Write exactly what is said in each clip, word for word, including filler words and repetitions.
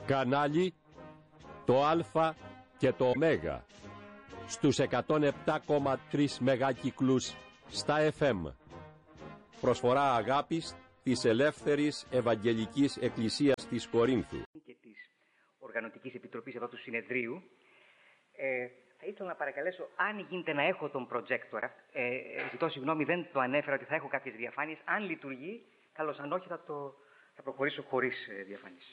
Κανάλι το Α και το Ω στους εκατόν επτά κόμμα τρία μεγάκυκλους στα εφ εμ. Προσφορά αγάπης της Ελεύθερης Ευαγγελικής Εκκλησίας της Κορίνθου και της Οργανωτικής Επιτροπής εδώ του Συνεδρίου. Ε, θα ήθελα να παρακαλέσω, αν γίνεται, να έχω τον προτζέκτορα. Ε, ζητώ συγγνώμη, δεν το ανέφερα ότι θα έχω κάποιες διαφάνειες. Αν λειτουργεί, καλώς, αν όχι θα, το, θα προχωρήσω χωρίς ε, διαφάνειες.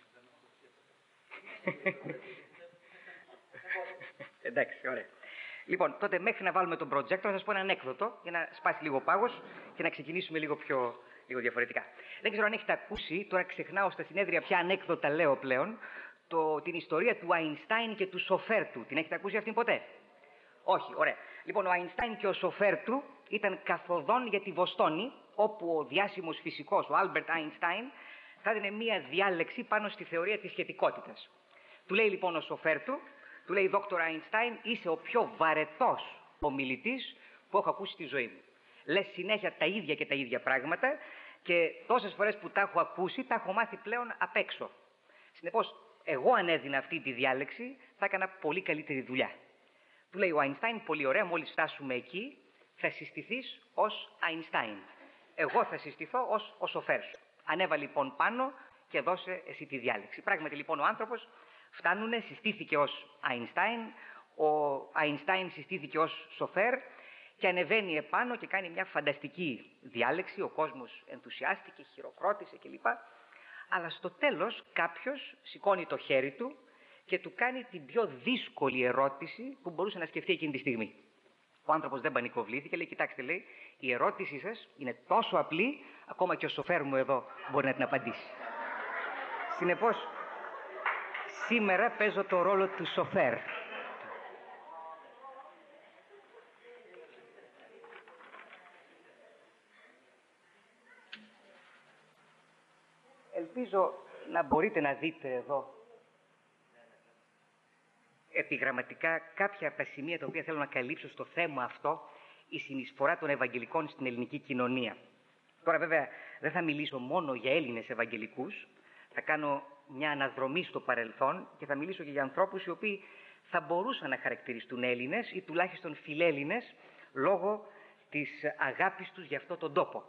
Εντάξει, ωραία. Λοιπόν, τότε μέχρι να βάλουμε τον προτζέκτορα θα σας πω ένα ανέκδοτο για να σπάσει λίγο πάγος και να ξεκινήσουμε λίγο πιο λίγο διαφορετικά. Δεν ξέρω αν έχετε ακούσει, τώρα ξεχνάω στα συνέδρια ποια ανέκδοτα λέω πλέον, το, την ιστορία του Αϊνστάιν και του σοφέρ του. Την έχετε ακούσει αυτήν ποτέ? Όχι, ωραία. Λοιπόν, ο Αϊνστάιν και ο σοφέρ του ήταν καθοδόν για τη Βοστόνη, όπου ο διάσημος φυσικός, ο Άλμπερτ Αϊνστάιν, θα έδινε μία διάλεξη πάνω στη θεωρία της σχετικότητας. Του λέει λοιπόν ο σοφέρ του, του λέει: Δόκτωρ Αϊνστάιν, είσαι ο πιο βαρετός ομιλητής που έχω ακούσει στη ζωή μου. Λες συνέχεια τα ίδια και τα ίδια πράγματα και τόσες φορές που τα έχω ακούσει, τα έχω μάθει πλέον απ' έξω. Συνεπώς, εγώ αν έδινα αυτή τη διάλεξη, θα έκανα πολύ καλύτερη δουλειά. Του λέει ο Αϊνστάιν: πολύ ωραία, μόλις φτάσουμε εκεί, θα συστηθείς ως Αϊνστάιν. Εγώ θα συστηθώ ως ο σοφέρ σου. Ανέβα λοιπόν πάνω και δώσε εσύ τη διάλεξη. Πράγματι λοιπόν ο άνθρωπος φτάνουνε, συστήθηκε ως Αϊνστάιν, ο Αϊνστάιν συστήθηκε ως σοφέρ και ανεβαίνει επάνω και κάνει μια φανταστική διάλεξη. Ο κόσμος ενθουσιάστηκε, χειροκρότησε κλπ. Αλλά στο τέλος κάποιος σηκώνει το χέρι του και του κάνει την πιο δύσκολη ερώτηση που μπορούσε να σκεφτεί εκείνη τη στιγμή. Ο άνθρωπος δεν πανικοβλήθηκε, λέει: κοιτάξτε, λέει, η ερώτησή σας είναι τόσο απλή, ακόμα και ο σοφέρ μου εδώ μπορεί να την απαντήσει. Συνεπώς, σήμερα παίζω το ρόλο του σοφέρ. Ελπίζω να μπορείτε να δείτε εδώ επιγραμματικά κάποια από τα σημεία τα οποία θέλω να καλύψω στο θέμα αυτό, η συνεισφορά των Ευαγγελικών στην ελληνική κοινωνία. Τώρα βέβαια δεν θα μιλήσω μόνο για Έλληνες Ευαγγελικούς, θα κάνω μια αναδρομή στο παρελθόν και θα μιλήσω και για ανθρώπους οι οποίοι θα μπορούσαν να χαρακτηριστούν Έλληνες ή τουλάχιστον φιλέλληνες λόγω της αγάπης τους για αυτόν τον τόπο.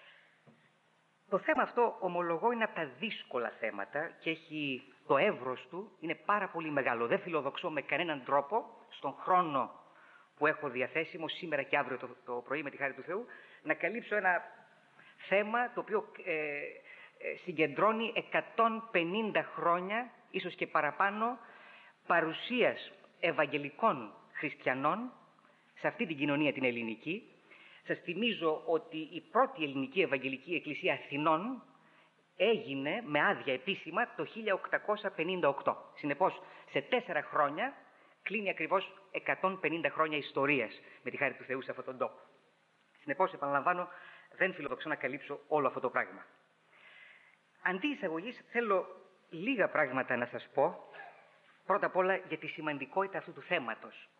Το θέμα αυτό, ομολογώ, είναι από τα δύσκολα θέματα και έχει το εύρος του, είναι πάρα πολύ μεγάλο. Δεν φιλοδοξώ με κανέναν τρόπο, στον χρόνο που έχω διαθέσιμο σήμερα και αύριο το, το πρωί με τη χάρη του Θεού, να καλύψω ένα θέμα το οποίο ε, ε, συγκεντρώνει εκατόν πενήντα χρόνια, ίσως και παραπάνω, παρουσίας Ευαγγελικών χριστιανών σε αυτή την κοινωνία την ελληνική. Σας θυμίζω ότι η πρώτη ελληνική Ευαγγελική Εκκλησία Αθηνών έγινε με άδεια επίσημα το χίλια οκτακόσια πενήντα οκτώ. Συνεπώς, σε τέσσερα χρόνια κλείνει ακριβώς εκατόν πενήντα χρόνια ιστορίας με τη χάρη του Θεού σε αυτόν τον τόπο. Συνεπώς, επαναλαμβάνω, δεν φιλοδοξώ να καλύψω όλο αυτό το πράγμα. Αντί εισαγωγής, θέλω λίγα πράγματα να σας πω. Πρώτα απ' όλα για τη σημαντικότητα αυτού του θέματος.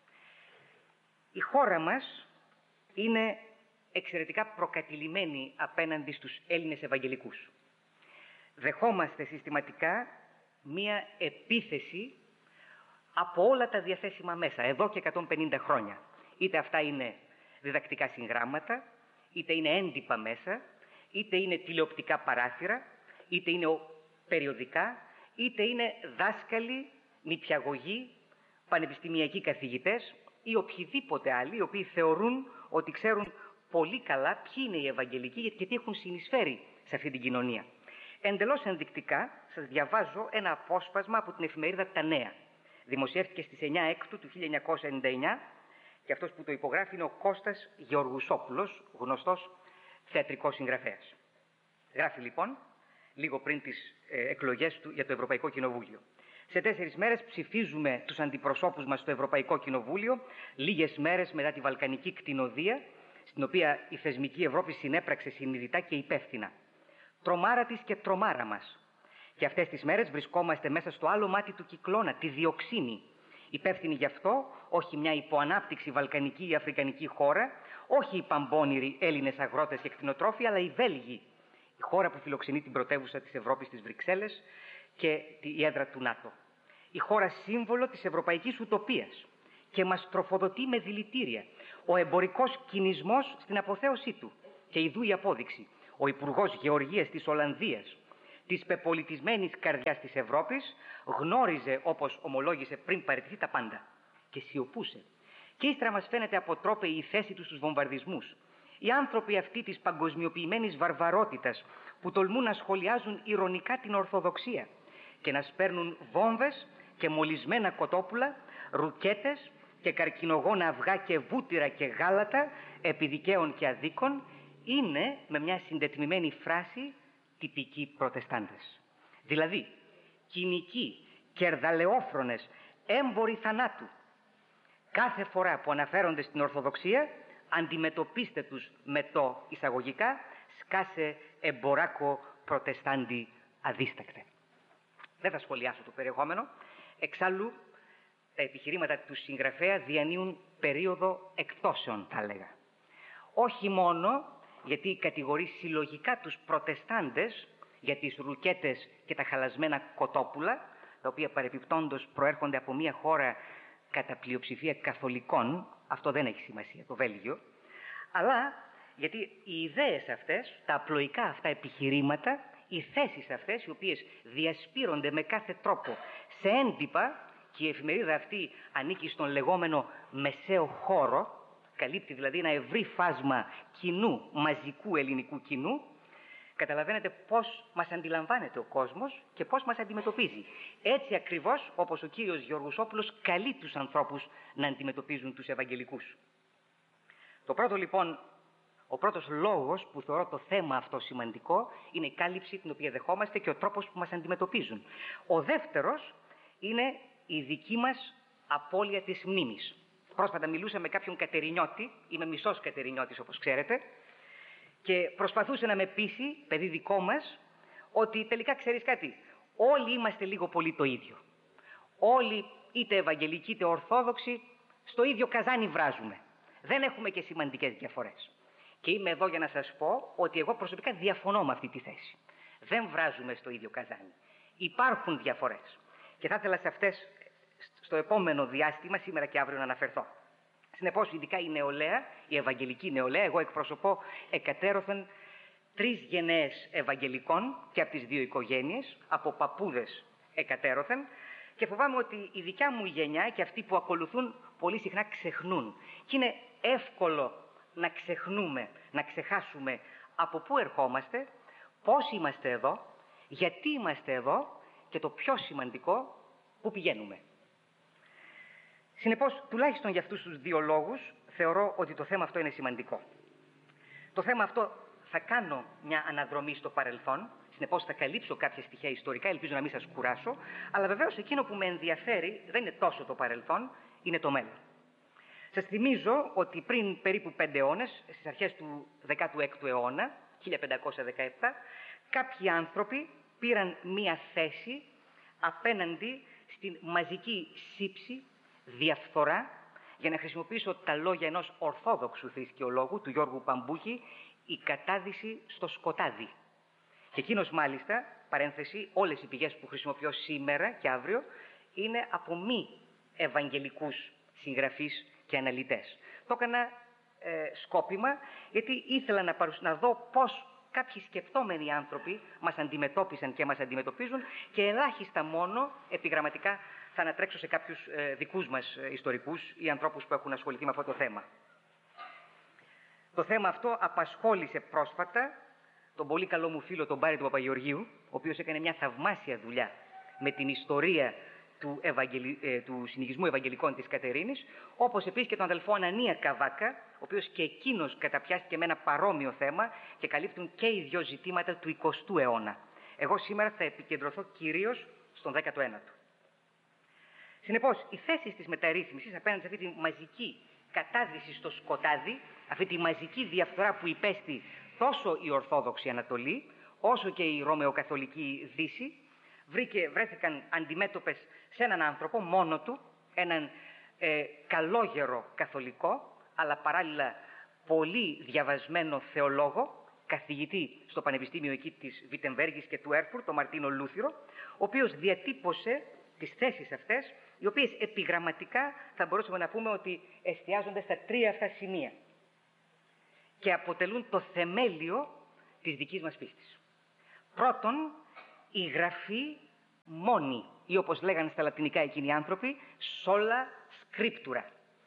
Η χώρα μας είναι εξαιρετικά προκατηλημένη απέναντι στους Έλληνες Ευαγγελικούς. Δεχόμαστε συστηματικά μία επίθεση από όλα τα διαθέσιμα μέσα, εδώ και εκατόν πενήντα χρόνια. Είτε αυτά είναι διδακτικά συγγράμματα, είτε είναι έντυπα μέσα, είτε είναι τηλεοπτικά παράθυρα, είτε είναι περιοδικά, είτε είναι δάσκαλοι, νηπιαγωγοί, πανεπιστημιακοί καθηγητές ή οποιοδήποτε άλλοι, οι οποίοι θεωρούν ότι ξέρουν πολύ καλά ποιοι είναι οι Ευαγγελικοί και τι έχουν συνεισφέρει σε αυτή την κοινωνία. Εντελώς ενδεικτικά σας διαβάζω ένα απόσπασμα από την εφημερίδα Τα Νέα. Δημοσιεύτηκε στις εννιά Έκτου του χίλια εννιακόσια ενενήντα εννιά και αυτός που το υπογράφει είναι ο Κώστας Γεωργουσόπουλος, γνωστός θεατρικός συγγραφέας. Γράφει λοιπόν, λίγο πριν τις ε, εκλογές του για το Ευρωπαϊκό Κοινοβούλιο: σε τέσσερις μέρες ψηφίζουμε τους αντιπροσώπους μας στο Ευρωπαϊκό Κοινοβούλιο, λίγες μέρες μετά τη Βαλκανική κτηνοδία, στην οποία η θεσμική Ευρώπη συνέπραξε συνειδητά και υπεύθυνα. Τρομάρα της και τρομάρα μας. Και αυτές τις μέρες βρισκόμαστε μέσα στο άλλο μάτι του κυκλώνα, τη διοξίνη. Υπεύθυνη γι' αυτό όχι μια υποανάπτυξη βαλκανική ή αφρικανική χώρα, όχι οι παμπώνηροι Έλληνες αγρότες και κτηνοτρόφοι, αλλά οι Βέλγοι. Η χώρα που φιλοξενεί την πρωτεύουσα της Ευρώπης, τις Βρυξέλλες, και η έδρα του ΝΑΤΟ. Η χώρα σύμβολο της ευρωπαϊκής ουτοπίας και μας τροφοδοτεί με δηλητήρια. Ο εμπορικός κινησμός στην αποθέωσή του. Και ιδού η απόδειξη. Ο Υπουργός Γεωργίας της Ολλανδίας, της πεπολιτισμένης καρδιάς της Ευρώπης, γνώριζε, όπως ομολόγησε πριν παραιτηθεί, τα πάντα. Και σιωπούσε. Και ύστερα μας φαίνεται αποτρόπαιη η θέση του στους βομβαρδισμούς. Οι άνθρωποι αυτοί της παγκοσμιοποιημένης βαρβαρότητας που τολμούν να σχολιάζουν ηρωνικά την Ορθοδοξία και να σπέρνουν βόμβες και μολυσμένα κοτόπουλα, ρουκέτες και καρκινογόνα αυγά και βούτυρα και γάλατα επί δικαίων και αδίκων, είναι, με μια συντετμημένη φράση, τυπικοί προτεστάντες. Δηλαδή, κοινικοί, κερδαλαιόφρονες, έμποροι θανάτου. Κάθε φορά που αναφέρονται στην Ορθοδοξία, αντιμετωπίστε τους με το εισαγωγικά «σκάσε εμποράκο προτεστάντη αδίστακτε». Δεν θα σχολιάσω το περιεχόμενο. Εξάλλου, τα επιχειρήματα του συγγραφέα διανύουν περίοδο εκπτώσεων, θα έλεγα. Όχι μόνο γιατί κατηγορεί συλλογικά τους προτεστάντες για τις ρουκέτες και τα χαλασμένα κοτόπουλα, τα οποία παρεπιπτόντως προέρχονται από μια χώρα κατά πλειοψηφία καθολικών, αυτό δεν έχει σημασία, το Βέλγιο, αλλά γιατί οι ιδέες αυτές, τα απλοϊκά αυτά επιχειρήματα, οι θέσεις αυτές, οι οποίες διασπείρονται με κάθε τρόπο σε έντυπα, και η εφημερίδα αυτή ανήκει στον λεγόμενο μεσαίο χώρο, καλύπτει δηλαδή ένα ευρύ φάσμα κοινού, μαζικού ελληνικού κοινού, καταλαβαίνετε πώς μας αντιλαμβάνεται ο κόσμος και πώς μας αντιμετωπίζει. Έτσι ακριβώς όπως ο κύριος Γεωργουσόπουλος καλεί τους ανθρώπους να αντιμετωπίζουν τους Ευαγγελικούς. Το πρώτο λοιπόν, ο πρώτος λόγος που θεωρώ το θέμα αυτό σημαντικό είναι η κάλυψη την οποία δεχόμαστε και ο τρόπος που μας αντιμετωπίζουν. Ο δεύτερος είναι η δική μας απώλεια της μνήμης. Πρόσφατα μιλούσα με κάποιον Κατερινιώτη, είμαι μισός Κατερινιώτης όπως ξέρετε, και προσπαθούσε να με πείσει, παιδί δικό μας, ότι τελικά ξέρεις κάτι, όλοι είμαστε λίγο πολύ το ίδιο. Όλοι, είτε Ευαγγελικοί είτε Ορθόδοξοι, στο ίδιο καζάνι βράζουμε. Δεν έχουμε και σημαντικές διαφορές. Και είμαι εδώ για να σας πω ότι εγώ προσωπικά διαφωνώ με αυτή τη θέση. Δεν βράζουμε στο ίδιο καζάνι. Υπάρχουν διαφορές. Και θα ήθελα σε αυτές στο επόμενο διάστημα, σήμερα και αύριο, να αναφερθώ. Συνεπώς, ειδικά η νεολαία, η Ευαγγελική νεολαία, εγώ εκπροσωπώ εκατέρωθεν τρεις γενναίες Ευαγγελικών και από τις δύο οικογένειες, από παππούδες εκατέρωθεν, και φοβάμαι ότι η δικιά μου γενιά και αυτοί που ακολουθούν πολύ συχνά ξεχνούν. Και είναι εύκολο να ξεχνούμε, να ξεχάσουμε από πού ερχόμαστε, πώς είμαστε εδώ, γιατί είμαστε εδώ και το πιο σημαντικό, πού πηγαίνουμε. Συνεπώς, τουλάχιστον για αυτούς τους δύο λόγους, θεωρώ ότι το θέμα αυτό είναι σημαντικό. Το θέμα αυτό θα κάνω μια αναδρομή στο παρελθόν, συνεπώς θα καλύψω κάποια στοιχεία ιστορικά, ελπίζω να μην σας κουράσω, αλλά βεβαίως εκείνο που με ενδιαφέρει δεν είναι τόσο το παρελθόν, είναι το μέλλον. Σας θυμίζω ότι πριν περίπου πέντε αιώνες, στις αρχές του δεκάτου έκτου αιώνα, χίλια πεντακόσια δεκαεπτά, κάποιοι άνθρωποι πήραν μία θέση απέναντι στην μαζική σύψη, διαφθορά, για να χρησιμοποιήσω τα λόγια ενός ορθόδοξου θρησκεολόγου, του Γιώργου Παμπούχη, η κατάδυση στο σκοτάδι. Και εκείνος μάλιστα, παρένθεση, όλες οι πηγές που χρησιμοποιώ σήμερα και αύριο, είναι από μη ευαγγελικούς συγγραφείς και αναλυτές. Το έκανα ε, σκόπιμα, γιατί ήθελα να, παρουσ... να δω πώς κάποιοι σκεπτόμενοι άνθρωποι μας αντιμετώπισαν και μας αντιμετωπίζουν, και ελάχιστα μόνο επιγραμματικά θα ανατρέξω σε κάποιους ε, δικούς μας ε, ιστορικούς ή ανθρώπους που έχουν ασχοληθεί με αυτό το θέμα. Το θέμα αυτό απασχόλησε πρόσφατα τον πολύ καλό μου φίλο τον Πάρη του Παπαγεωργίου, ο οποίος έκανε μια θαυμάσια δουλειά με την ιστορία του, Ευαγγελι... ε, του συνοικισμού Ευαγγελικών της Κατερίνης, όπως επίσης και τον αδελφό Ανανία Καβάκα, ο οποίος και εκείνος καταπιάστηκε με ένα παρόμοιο θέμα και καλύπτουν και οι δυο ζητήματα του εικοστού αιώνα. Εγώ σήμερα θα επικεντρωθώ κυρίως στον δέκατο ένατο. Συνεπώς, οι θέσεις της μεταρρύθμισης απέναντι σε αυτή τη μαζική κατάδυση στο σκοτάδι, αυτή τη μαζική διαφθορά που υπέστη τόσο η Ορθόδοξη Ανατολή, όσο και η Ρωμαιοκαθολική Δύση, βρήκε, βρέθηκαν αντιμέτωπες σε έναν άνθρωπο μόνο του, έναν ε, καλόγερο καθολικό, αλλά παράλληλα πολύ διαβασμένο θεολόγο, καθηγητή στο Πανεπιστήμιο εκεί της Βιτεμβέργης και του Έρφουρτ, τον Μαρτίνο Λούθυρο, ο οποίος διατύπωσε τις θέσεις αυτές, οι οποίες επιγραμματικά θα μπορούσαμε να πούμε ότι εστιάζονται στα τρία αυτά σημεία και αποτελούν το θεμέλιο της δικής μας πίστης. Πρώτον, η γραφή μόνη, ή όπως λέγανε στα λατινικά εκείνοι οι άνθρωποι, sola scriptura.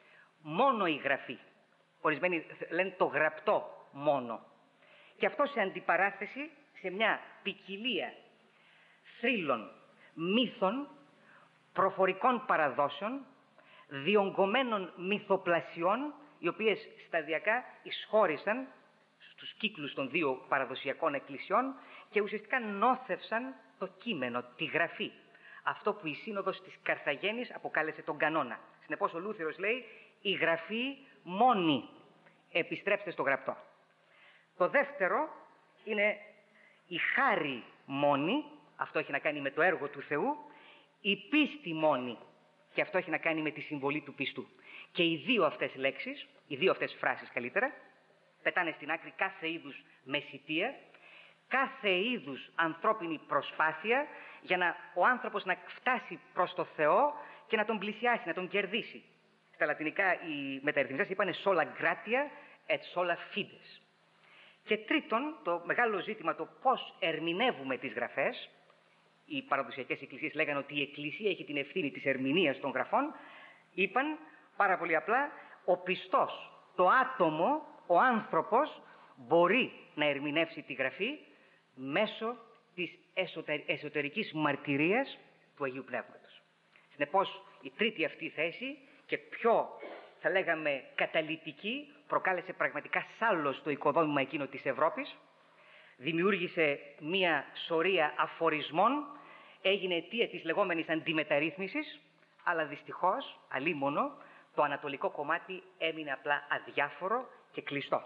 Μόνο η γραφή. Ορισμένοι λένε το γραπτό μόνο. Και αυτό σε αντιπαράθεση σε μια ποικιλία θρύλων, μύθων, προφορικών παραδόσεων, διογκωμένων μυθοπλασιών, οι οποίες σταδιακά εισχώρησαν στους κύκλους των δύο παραδοσιακών εκκλησιών και ουσιαστικά νόθευσαν το κείμενο, τη γραφή. Αυτό που η Σύνοδος της Καρθαγένης αποκάλεσε τον κανόνα. Συνεπώς ο Λούθυρος λέει η γραφή μόνη. Επιστρέψτε στο γραπτό. Το δεύτερο είναι η χάρη μόνη. Αυτό έχει να κάνει με το έργο του Θεού. Η πίστη μόνη. Και αυτό έχει να κάνει με τη συμβολή του πιστού. Και οι δύο αυτές λέξεις, οι δύο αυτές φράσεις καλύτερα, πετάνε στην άκρη κάθε είδους μεσιτεία, κάθε είδους ανθρώπινη προσπάθεια για να ο άνθρωπος να φτάσει προς το Θεό και να τον πλησιάσει, να τον κερδίσει. Στα λατινικά οι μεταρρυθμιστές είπανε sola gratia et sola fides. Και τρίτον, το μεγάλο ζήτημα, το πώς ερμηνεύουμε τις γραφές. Οι παραδοσιακές εκκλησίες λέγανε ότι η Εκκλησία έχει την ευθύνη της ερμηνείας των γραφών. Είπαν πάρα πολύ απλά, ο πιστός, το άτομο, ο άνθρωπος μπορεί να ερμηνεύσει τη γραφή μέσω της εσωτερικής μαρτυρίας του Αγίου Πνεύματος. Συνεπώς, η τρίτη αυτή θέση και πιο, θα λέγαμε, καταλυτική, προκάλεσε πραγματικά σάλος στο οικοδόμημα εκείνο της Ευρώπης, δημιούργησε μία σωρία αφορισμών, έγινε αιτία της λεγόμενης αντιμεταρρύθμισης, αλλά δυστυχώς, αλίμονο, το ανατολικό κομμάτι έμεινε απλά αδιάφορο και κλειστό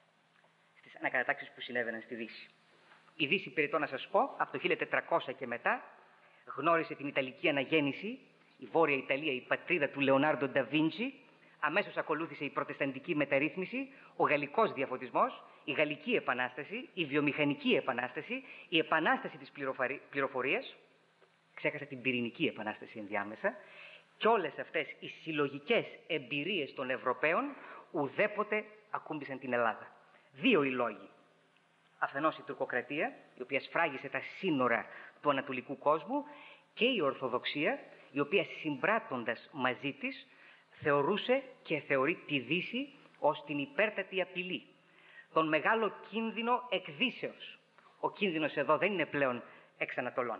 στις ανακατατάξεις που συνέβαιναν στη Δύση. Η Δύση, περιττό να σας πω, από το χίλια τετρακόσια και μετά γνώρισε την Ιταλική Αναγέννηση, η Βόρεια Ιταλία, η πατρίδα του Λεωνάρντο ντα Βίντσι, αμέσως ακολούθησε η Προτεσταντική μεταρρύθμιση, ο Γαλλικός διαφωτισμός, η Γαλλική Επανάσταση, η Βιομηχανική Επανάσταση, η Επανάσταση της πληροφορίας, ξέχασα την Πυρηνική Επανάσταση ενδιάμεσα, και όλες αυτές οι συλλογικές εμπειρίες των Ευρωπαίων ουδέποτε ακούμπησαν την Ελλάδα. Δύο οι λόγοι. Αφενός η τουρκοκρατία, η οποία σφράγισε τα σύνορα του ανατολικού κόσμου, και η Ορθοδοξία, η οποία συμπράττοντας μαζί της θεωρούσε και θεωρεί τη Δύση ως την υπέρτατη απειλή, τον μεγάλο κίνδυνο εκδύσεως. Ο κίνδυνος εδώ δεν είναι πλέον εξ Ανατολών.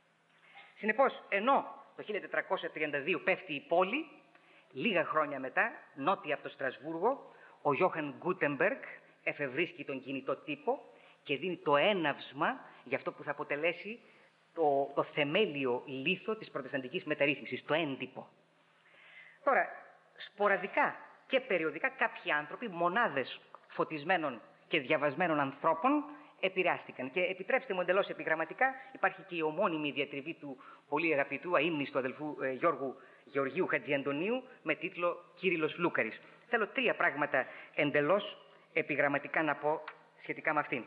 Συνεπώς, ενώ το χίλια τετρακόσια τριάντα δύο πέφτει η πόλη, λίγα χρόνια μετά, νότια από το Στρασβούργο, ο Γιώχαν Γκούτεμπεργκ εφευρίσκει τον κινητό τύπο και δίνει το έναυσμα για αυτό που θα αποτελέσει το, το θεμέλιο λίθο της προτεσταντικής μεταρρύθμισης, το έντυπο. Τώρα, σποραδικά και περιοδικά κάποιοι άνθρωποι, μονάδες φωτισμένων και διαβασμένων ανθρώπων, επηρεάστηκαν. Και επιτρέψτε μου εντελώς επιγραμματικά, υπάρχει και η ομώνυμη διατριβή του πολύ αγαπητού αείμνηστου αδελφού ε, Γιώργου Γεωργίου Χατζιαντονίου με τίτλο «Κύριλλος Φλούκαρης». Θέλω τρία πράγματα εντελώς επιγραμματικά να πω σχετικά με αυτήν.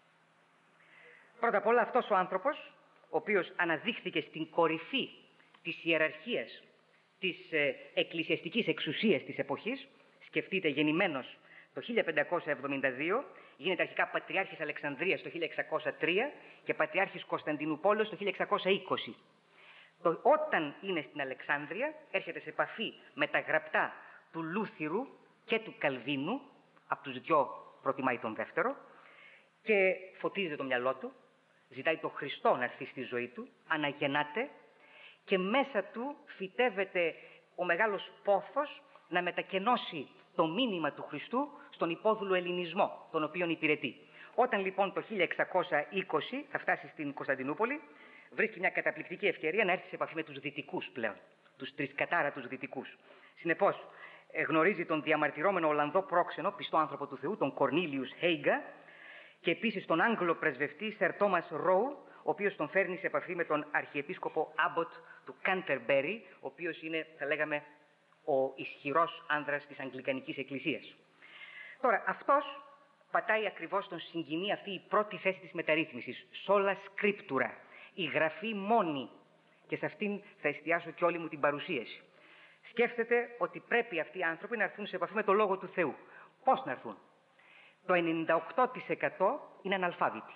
Πρώτα απ' όλα, αυτός ο άνθρωπος, ο οποίος αναδείχθηκε στην κορυφή της ιεραρχίας της ε, εκκλησιαστικής εξουσίας της εποχής, σκεφτείτε, γεννημένος το χίλια πεντακόσια εβδομήντα δύο, γίνεται αρχικά Πατριάρχης Αλεξανδρίας το χίλια εξακόσια τρία και Πατριάρχης Κωνσταντινούπολης το χίλια εξακόσια είκοσι. Το, όταν είναι στην Αλεξάνδρεια, έρχεται σε επαφή με τα γραπτά του Λούθυρου και του Καλβίνου, από τους δυο προτιμάει τον δεύτερο, και φωτίζεται το μυαλό του, ζητάει τον Χριστό να έρθει στη ζωή του, αναγεννάται και μέσα του φυτεύεται ο μεγάλος πόθος να μετακενώσει το μήνυμα του Χριστού στον υπόδουλο ελληνισμό, τον οποίον υπηρετεί. Όταν λοιπόν το χίλια εξακόσια είκοσι θα φτάσει στην Κωνσταντινούπολη, βρίσκει μια καταπληκτική ευκαιρία να έρθει σε επαφή με τους δυτικούς πλέον, τους τρισκατάρατους δυτικούς. Συνεπώς, γνωρίζει τον διαμαρτυρόμενο Ολλανδό πρόξενο, πιστό άνθρωπο του Θεού, τον Κορνίλιους Χέιγκα, και επίσης τον Άγγλο πρεσβευτή Σερ Τόμας Ρόου, ο οποίος τον φέρνει σε επαφή με τον Αρχιεπίσκοπο Άμποτ του Κάντερμπέρι, ο οποίος είναι, θα λέγαμε, ο ισχυρός άνδρας της Αγγλικανικής Εκκλησίας. Τώρα, αυτός πατάει ακριβώς τον συγκινεί αυτή η πρώτη θέση της μεταρρύθμισης. Sola scriptura, η γραφή μόνη. Και σε αυτήν θα εστιάσω και όλη μου την παρουσίαση. Σκέφτεται ότι πρέπει αυτοί οι άνθρωποι να έρθουν σε επαφή με το Λόγο του Θεού. Πώς να έρθουν? Το ενενήντα οκτώ τοις εκατό είναι αναλφάβητοι.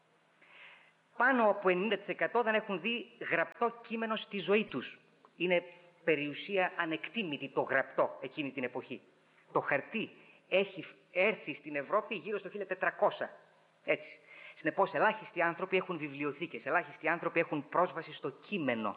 Πάνω από ενενήντα τοις εκατό δεν έχουν δει γραπτό κείμενο στη ζωή τους. Είναι περιουσία ανεκτήμητη το γραπτό εκείνη την εποχή. Το χαρτί έχει έρθει στην Ευρώπη γύρω στο χίλια τετρακόσια. Έτσι. Συνεπώς, ελάχιστοι άνθρωποι έχουν βιβλιοθήκες, ελάχιστοι άνθρωποι έχουν πρόσβαση στο κείμενο.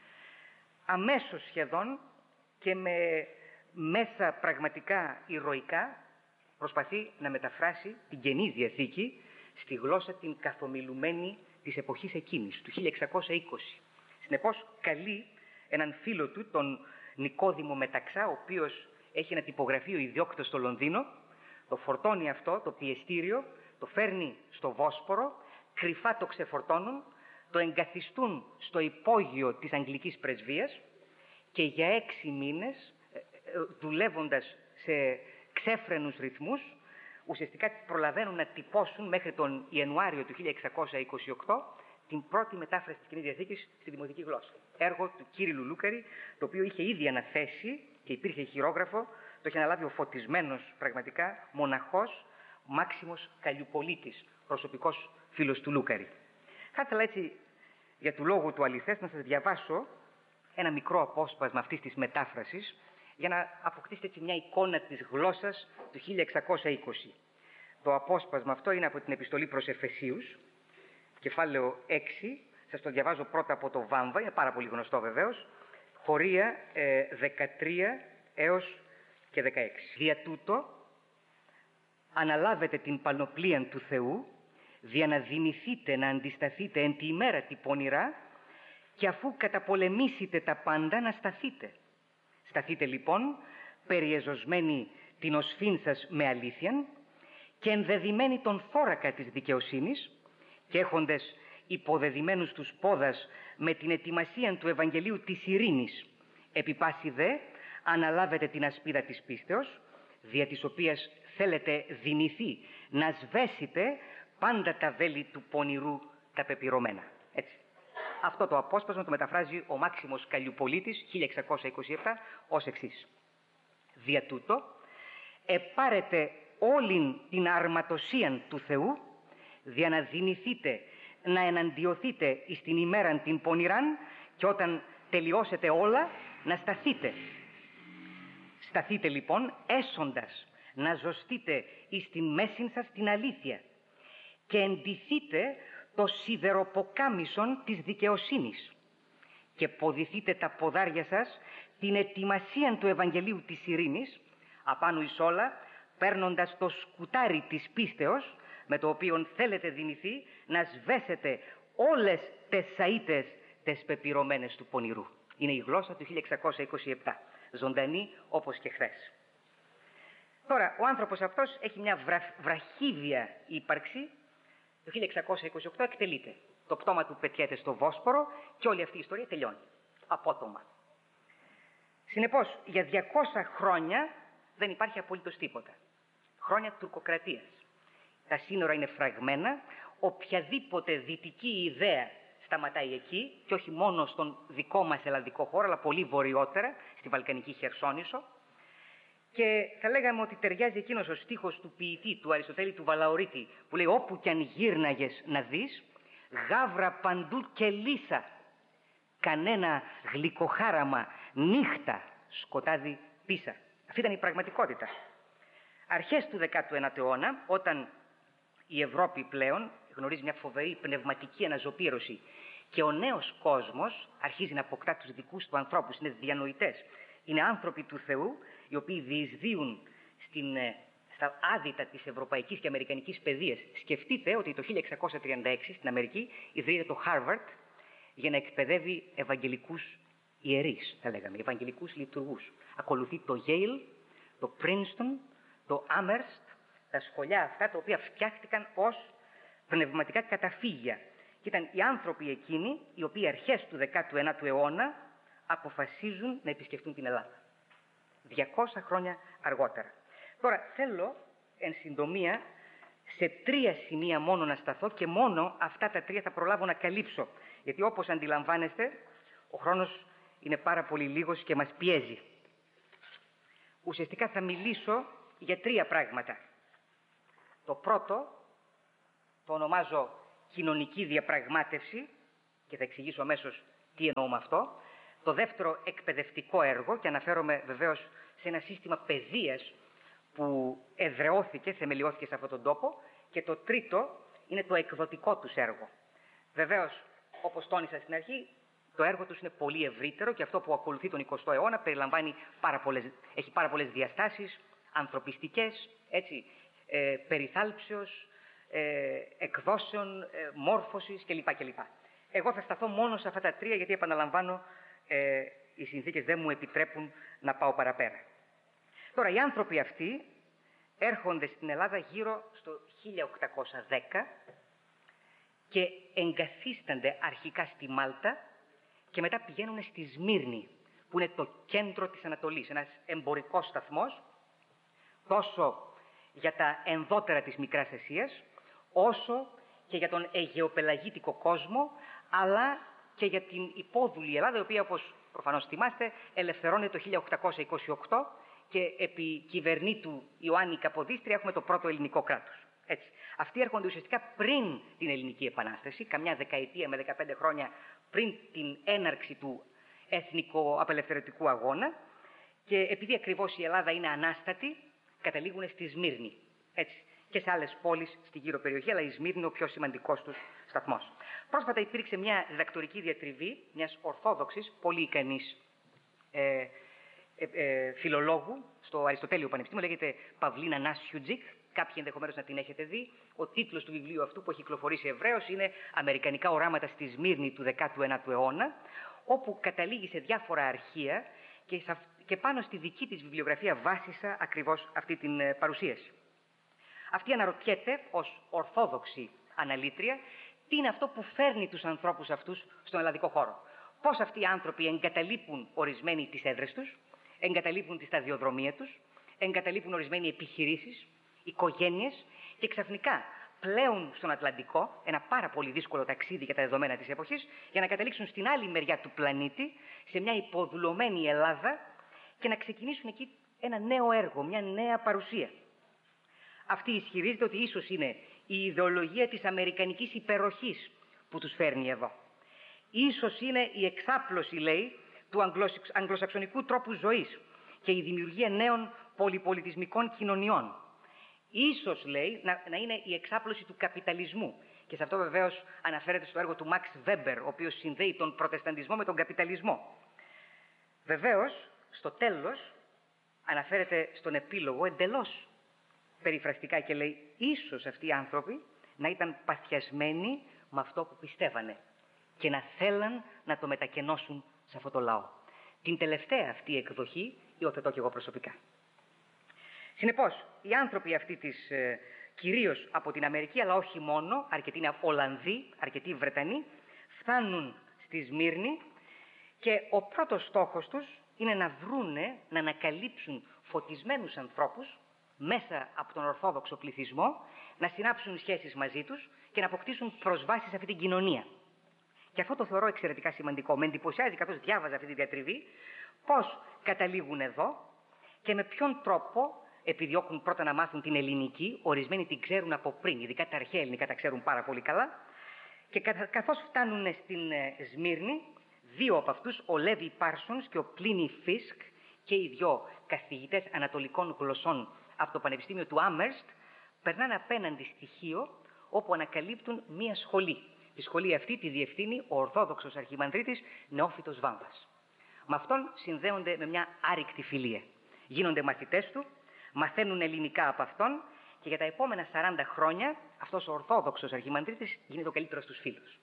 Αμέσως σχεδόν και με μέσα πραγματικά ηρωικά προσπαθεί να μεταφράσει την Καινή Διαθήκη στη γλώσσα την καθομιλουμένη της εποχής εκείνης, του χίλια εξακόσια είκοσι. Συνεπώς, καλεί έναν φίλο του, τον Νικόδημο Μεταξά, ο οποίος έχει ένα τυπογραφείο ιδιόκτητο στο Λονδίνο, το φορτώνει αυτό, το πιεστήριο, το φέρνει στο Βόσπορο, κρυφά το ξεφορτώνουν, το εγκαθιστούν στο υπόγειο της Αγγλικής Πρεσβείας και για έξι μήνες, δουλεύοντας σε ξέφρενους ρυθμούς, ουσιαστικά προλαβαίνουν να τυπώσουν μέχρι τον Ιανουάριο του χίλια εξακόσια είκοσι οκτώ την πρώτη μετάφραση της Καινής Διαθήκης στη δημοτική γλώσσα. Έργο του Κύριλου Λούκαρη, το οποίο είχε ήδη αναθέσει και υπήρχε χειρόγραφο, το είχε αναλάβει ο φωτισμένος πραγματικά μοναχός Μάξιμος Καλιουπολίτης, προσωπικός φίλος του Λούκαρη. Θα ήθελα έτσι, για του λόγου του αληθές, να σας διαβάσω ένα μικρό απόσπασμα αυτής της μετάφρασης, για να αποκτήσετε έτσι μια εικόνα της γλώσσας του χίλια εξακόσια είκοσι. Το απόσπασμα αυτό είναι από την επιστολή προς Εφεσίους, κεφάλαιο έξι, σας το διαβάζω πρώτα από το Βάμβα, είναι πάρα πολύ γνωστό βεβαίως, χωρία ε, δεκατρία έως και δεκαέξι. Δια τούτο, αναλάβετε την πανοπλία του Θεού, δια να δυνηθείτε να αντισταθείτε εν τη ημέρα τη πονηρά, και αφού καταπολεμήσετε τα πάντα να σταθείτε. Σταθείτε λοιπόν, περιεζωσμένοι την οσφήν σας με αλήθειαν και ενδεδειμένοι τον θώρακα της δικαιοσύνης και έχοντες υποδεδειμένους τους πόδας με την ετοιμασία του Ευαγγελίου της ειρήνης, επί πάση δε αναλάβετε την ασπίδα της πίστεως, δια της οποίας θέλετε δυνηθεί να σβέσετε πάντα τα βέλη του πονηρού τα πεπειρωμένα. Έτσι. Αυτό το απόσπασμα το μεταφράζει ο Μάξιμος Καλιουπολίτης, χίλια εξακόσια είκοσι επτά, ως εξής. Δια τούτο, επάρετε όλην την αρματοσίαν του Θεού, δια να δυνηθείτε να εναντιωθείτε εις την ημέραν την πονηράν και όταν τελειώσετε όλα να σταθείτε. Σταθείτε λοιπόν έσοντας να ζωστείτε εις την μέσην σας την αλήθεια και εντυθείτε το σιδεροποκάμισον της δικαιοσύνης και ποδηθείτε τα ποδάρια σας την ετοιμασία του Ευαγγελίου της ειρήνης, απάνω εις όλα παίρνοντας το σκουτάρι της πίστεως με το οποίο θέλετε δυνηθεί να σβέσετε όλες τες σαΐτες τες πεπειρωμένες του πονηρού. Είναι η γλώσσα του χίλια εξακόσια είκοσι επτά, ζωντανή όπως και χθες. Τώρα, ο άνθρωπος αυτός έχει μια βρα... βραχύβια ύπαρξη. Το χίλια εξακόσια είκοσι οκτώ εκτελείται. Το πτώμα του πετιέται στο Βόσπορο και όλη αυτή η ιστορία τελειώνει. Απότομα. Συνεπώς, για διακόσια χρόνια δεν υπάρχει απολύτως τίποτα. Χρόνια τουρκοκρατίας. Τα σύνορα είναι φραγμένα. Οποιαδήποτε δυτική ιδέα σταματάει εκεί και όχι μόνο στον δικό μας ελλαδικό χώρο, αλλά πολύ βορειότερα, στη Βαλκανική Χερσόνησο. Και θα λέγαμε ότι ταιριάζει εκείνος ο στίχος του ποιητή, του Αριστοτέλη του Βαλαωρίτη, που λέει «Όπου κι αν γύρναγες να δεις, γάβρα παντού και λύσα, κανένα γλυκοχάραμα, νύχτα, σκοτάδι πίσα». Αυτή ήταν η πραγματικότητα. Αρχές του δέκατου ένατου αιώνα, όταν η Ευρώπη πλέον γνωρίζει μια φοβερή πνευματική αναζωπήρωση και ο νέος κόσμος αρχίζει να αποκτά τους δικούς του ανθρώπους, είναι διανοητές, είναι άνθρωποι του Θεού, οι οποίοι διεισδύουν στην, στα άδυτα της ευρωπαϊκής και αμερικανικής παιδείας. Σκεφτείτε ότι το χίλια εξακόσια τριάντα έξι στην Αμερική ιδρύεται το Harvard για να εκπαιδεύει ευαγγελικούς ιερείς, θα λέγαμε, ευαγγελικούς λειτουργούς. Ακολουθεί το Yale, το Princeton, το Amherst, τα σχολιά αυτά τα οποία φτιάχτηκαν ως πνευματικά καταφύγια. Και ήταν οι άνθρωποι εκείνοι οι οποίοι αρχές του δέκατου ένατου αιώνα αποφασίζουν να επισκεφτούν την Ελλάδα. διακόσια χρόνια αργότερα. Τώρα θέλω εν συντομία σε τρία σημεία μόνο να σταθώ και μόνο αυτά τα τρία θα προλάβω να καλύψω. Γιατί όπως αντιλαμβάνεστε, ο χρόνος είναι πάρα πολύ λίγος και μας πιέζει. Ουσιαστικά θα μιλήσω για τρία πράγματα. Το πρώτο το ονομάζω κοινωνική διαπραγμάτευση και θα εξηγήσω αμέσως τι εννοώ με αυτό. Το δεύτερο εκπαιδευτικό έργο και αναφέρομαι βεβαίως σε ένα σύστημα παιδείας που εδραιώθηκε, θεμελιώθηκε σε αυτόν τον τόπο. Και το τρίτο είναι το εκδοτικό τους έργο. Βεβαίως, όπως τόνισα στην αρχή, το έργο τους είναι πολύ ευρύτερο και αυτό που ακολουθεί τον εικοστό αιώνα περιλαμβάνει πάρα πολλές, έχει πάρα πολλές διαστάσεις, ανθρωπιστικές, έτσι, ε, περιθάλψεως, ε, εκδόσεων, ε, μόρφωσης κλπ. κλπ. Εγώ θα σταθώ μόνο σε αυτά τα τρία γιατί επαναλαμβάνω ε, οι συνθήκες δεν μου επιτρέπουν να πάω παραπέρα. Τώρα οι άνθρωποι αυτοί έρχονται στην Ελλάδα γύρω στο χίλια οκτακόσια δέκα και εγκαθίστανται αρχικά στη Μάλτα και μετά πηγαίνουν στη Σμύρνη, που είναι το κέντρο της Ανατολής, ένας εμπορικός σταθμός, τόσο για τα ενδότερα της Μικράς Ασίας, όσο και για τον αιγαιοπελαγίτικο κόσμο, αλλά και για την υπόδουλη Ελλάδα, η οποία, όπως προφανώς θυμάστε, ελευθερώνεται το χίλια οκτακόσια είκοσι οκτώ και επί κυβερνήτου Ιωάννη Καποδίστρια έχουμε το πρώτο ελληνικό κράτος. Έτσι. Αυτοί έρχονται ουσιαστικά πριν την Ελληνική Επανάσταση, καμιά δεκαετία με δεκαπέντε χρόνια πριν την έναρξη του εθνικο-απελευθερωτικού αγώνα και επειδή ακριβώς η Ελλάδα είναι ανάστατη, καταλήγουν στη Σμύρνη. Έτσι. Και σε άλλες πόλεις στη γύρω περιοχή, αλλά η Σμύρνη είναι ο πιο σημαντικός τους σταθμός. Πρόσφατα υπήρξε μια διδακτορική διατριβή μιας ορθόδοξης, πολύ ικανής ε, ε, ε, φιλολόγου στο Αριστοτέλειο Πανεπιστήμιο, λέγεται Παυλίνα Νάσιουτζικ. Κάποιοι ενδεχομένως να την έχετε δει. Ο τίτλος του βιβλίου αυτού που έχει κυκλοφορήσει ευρέως είναι «Αμερικανικά οράματα στη Σμύρνη του δέκατου ένατου αιώνα», όπου καταλήγει σε διάφορα αρχεία και, σε, και πάνω στη δική της βιβλιογραφία βάσισα ακριβώς αυτή την ε, παρουσίαση. Αυτή αναρωτιέται ως ορθόδοξη αναλήτρια τι είναι αυτό που φέρνει τους ανθρώπους αυτούς στον ελλαδικό χώρο. Πώς αυτοί οι άνθρωποι εγκαταλείπουν ορισμένοι τις έδρες τους, εγκαταλείπουν τη σταδιοδρομία τους, εγκαταλείπουν ορισμένοι επιχειρήσεις, οικογένειες και ξαφνικά πλέουν στον Ατλαντικό, ένα πάρα πολύ δύσκολο ταξίδι για τα δεδομένα της εποχής, για να καταλήξουν στην άλλη μεριά του πλανήτη, σε μια υποδουλωμένη Ελλάδα και να ξεκινήσουν εκεί ένα νέο έργο, μια νέα παρουσία. Αυτή ισχυρίζεται ότι ίσως είναι η ιδεολογία της αμερικανικής υπεροχής που τους φέρνει εδώ. Ίσως είναι η εξάπλωση, λέει, του αγγλοσαξονικού τρόπου ζωής και η δημιουργία νέων πολυπολιτισμικών κοινωνιών. Ίσως, λέει, να, να είναι η εξάπλωση του καπιταλισμού. Και σε αυτό βεβαίως αναφέρεται στο έργο του Μαξ Βέμπερ, ο οποίος συνδέει τον προτεσταντισμό με τον καπιταλισμό. Βεβαίως, στο τέλος, αναφέρεται στον επίλογο εντελώς περιφραστικά και λέει ίσως αυτοί οι άνθρωποι να ήταν παθιασμένοι με αυτό που πιστεύανε και να θέλαν να το μετακενώσουν σε αυτό το λαό. Την τελευταία αυτή εκδοχή υιοθετώ και εγώ προσωπικά. Συνεπώς, οι άνθρωποι αυτοί της, ε, κυρίως από την Αμερική, αλλά όχι μόνο, αρκετοί είναι Ολλανδοί, αρκετοί Βρετανοί, φτάνουν στη Σμύρνη και ο πρώτος στόχος τους είναι να βρούνε, να ανακαλύψουν φωτισμένους ανθρώπους μέσα από τον ορθόδοξο πληθυσμό, να συνάψουν σχέσεις μαζί τους και να αποκτήσουν προσβάσεις σε αυτή την κοινωνία. Και αυτό το θεωρώ εξαιρετικά σημαντικό. Με εντυπωσιάζει καθώς διάβαζα αυτή τη διατριβή, πώς καταλήγουν εδώ και με ποιον τρόπο επιδιώκουν πρώτα να μάθουν την ελληνική, ορισμένοι την ξέρουν από πριν, ειδικά τα αρχαία ελληνικά τα ξέρουν πάρα πολύ καλά, και καθώς φτάνουν στην Σμύρνη, δύο από αυτούς, ο Λέβι Πάρσονς και ο Πλίνι Φίσκ, και οι δυο καθηγητές ανατολικών γλωσσών από το Πανεπιστήμιο του Άμερστ, περνάνε απέναντι στοιχείο όπου ανακαλύπτουν μία σχολή. Τη σχολή αυτή τη διευθύνει ο Ορθόδοξος Αρχιμανδρίτης Νεόφυτος Βάμβας. Με αυτόν συνδέονται με μια άρρηκτη φιλία. Γίνονται μαθητές του, μαθαίνουν ελληνικά από αυτόν και για τα επόμενα σαράντα χρόνια αυτός ο Ορθόδοξος Αρχιμανδρίτης γίνεται ο καλύτερος τους φίλος.